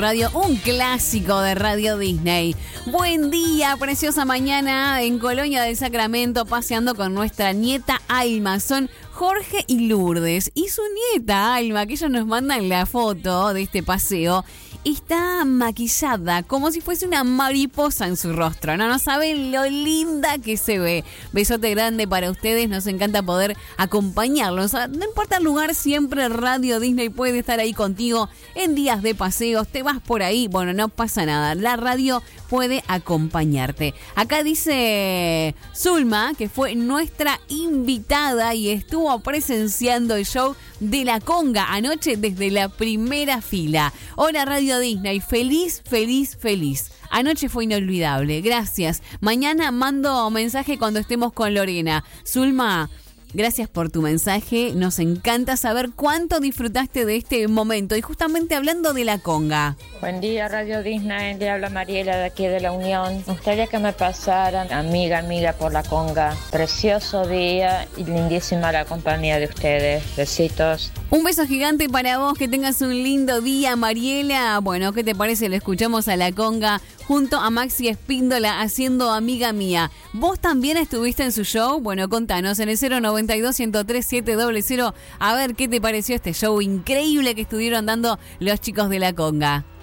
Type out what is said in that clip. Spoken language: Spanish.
Radio, un clásico de Radio Disney. Buen día, preciosa mañana en Colonia del Sacramento, paseando con nuestra nieta Alma. Son Jorge y Lourdes y su nieta Alma, que ellos nos mandan la foto de este paseo. Está maquillada como si fuese una mariposa en su rostro. No saben lo linda que se ve. Besote grande para ustedes. Nos encanta poder acompañarlos. No importa el lugar, siempre Radio Disney puede estar ahí contigo en días de paseos. Te vas por ahí, bueno, no pasa nada. La radio puede acompañarte. Acá dice Zulma, que fue nuestra invitada y estuvo presenciando el show de La Conga anoche desde la primera fila. Hola Radio Disney, feliz. Anoche fue inolvidable, gracias. Mañana mando mensaje cuando estemos con Lorena. Zulma, gracias por tu mensaje. Nos encanta saber cuánto disfrutaste de este momento. Y justamente hablando de La Conga. Buen día, Radio Disney. Le habla Mariela de aquí de La Unión. Me gustaría que me pasaran amiga por La Conga. Precioso día y lindísima la compañía de ustedes. Besitos. Un beso gigante para vos. Que tengas un lindo día, Mariela. Bueno, ¿qué te parece? Lo escuchamos a La Conga junto a Maxi Espíndola haciendo Amiga Mía. ¿Vos también estuviste en su show? Bueno, contanos en el 092-103-700. A ver qué te pareció este show increíble que estuvieron dando los chicos de La Conga.